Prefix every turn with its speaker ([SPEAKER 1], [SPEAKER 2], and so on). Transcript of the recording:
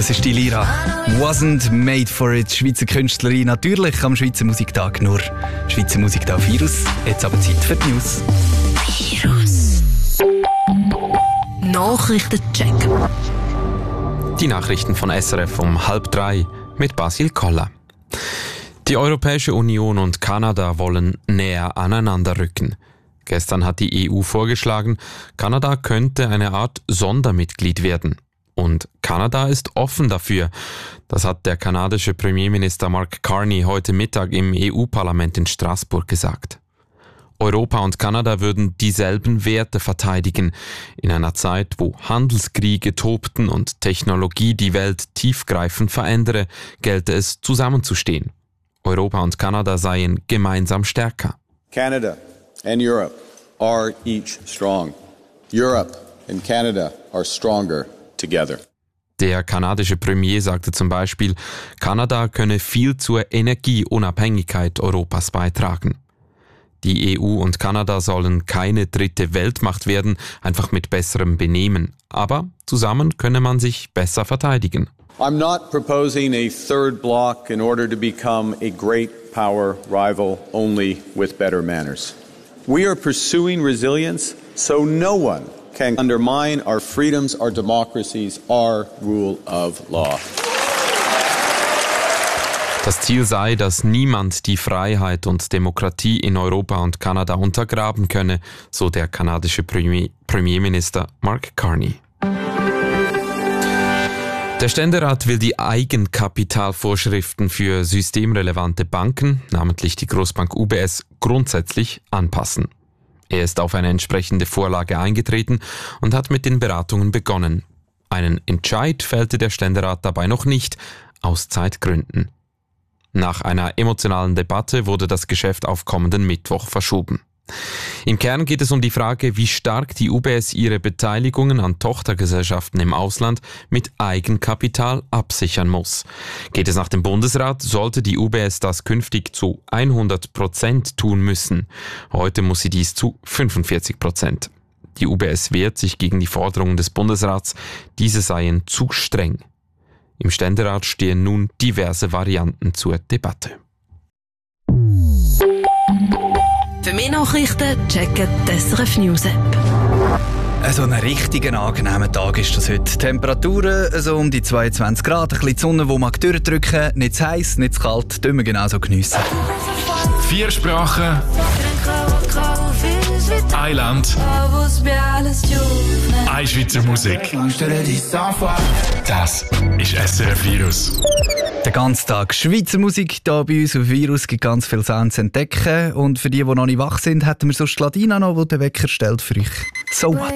[SPEAKER 1] das ist die Lira. Wasn't made for it. Schweizer Künstlerin, natürlich am Schweizer Musiktag. Nur Schweizer Musik da auf Virus. Jetzt aber Zeit für die News.
[SPEAKER 2] Virus. Nachrichtencheck.
[SPEAKER 3] Die Nachrichten von SRF um 2:30 mit Basil Koller. Die Europäische Union und Kanada wollen näher aneinander rücken. Gestern hat die EU vorgeschlagen, Kanada könnte eine Art Sondermitglied werden. Und Kanada ist offen dafür. Das hat der kanadische Premierminister Mark Carney heute Mittag im EU-Parlament in Straßburg gesagt. Europa und Kanada würden dieselben Werte verteidigen. In einer Zeit, wo Handelskriege tobten und Technologie die Welt tiefgreifend verändere, gelte es zusammenzustehen. Europa und Kanada seien gemeinsam stärker.
[SPEAKER 4] Canada and Europe are each strong. Europe and Canada are stronger together.
[SPEAKER 3] Der kanadische Premier sagte zum Beispiel, Kanada könne viel zur Energieunabhängigkeit Europas beitragen. Die EU und Kanada sollen keine dritte Weltmacht werden, einfach mit besserem Benehmen. Aber zusammen könne man sich besser verteidigen.
[SPEAKER 4] I'm not proposing a third bloc in order to become a great power rival only with better manners. We are pursuing resilience so no one can undermine our freedoms, our democracies, our rule of law.
[SPEAKER 3] Das Ziel sei, dass niemand die Freiheit und Demokratie in Europa und Kanada untergraben könne, so der kanadische Premierminister Mark Carney. Der Ständerat will die Eigenkapitalvorschriften für systemrelevante Banken, namentlich die Großbank UBS, grundsätzlich anpassen. Er ist auf eine entsprechende Vorlage eingetreten und hat mit den Beratungen begonnen. Einen Entscheid fällte der Ständerat dabei noch nicht, aus Zeitgründen. Nach einer emotionalen Debatte wurde das Geschäft auf kommenden Mittwoch verschoben. Im Kern geht es um die Frage, wie stark die UBS ihre Beteiligungen an Tochtergesellschaften im Ausland mit Eigenkapital absichern muss. Geht es nach dem Bundesrat, sollte die UBS das künftig zu 100% tun müssen. Heute muss sie dies zu 45%. Die UBS wehrt sich gegen die Forderungen des Bundesrats, diese seien zu streng. Im Ständerat stehen nun diverse Varianten zur Debatte.
[SPEAKER 2] Für mehr Nachrichten checken die SRF News App.
[SPEAKER 1] So ein richtig angenehmer Tag ist das heute. Temperaturen so um die 22 Grad, ein bisschen die Sonne, die mag durchdrücken, nicht zu heiß, nicht zu kalt, tun wir genauso geniessen.
[SPEAKER 5] 4 Sprachen, ein Land, eine Schweizer Musik. Das ist SRF Virus.
[SPEAKER 1] Den ganzen Tag Schweizer Musik hier bei uns auf Virus, gibt ganz viele Sounds zu entdecken. Und für die noch nicht wach sind, hätten wir so Ladina noch, die den Wecker stellt für euch. So what?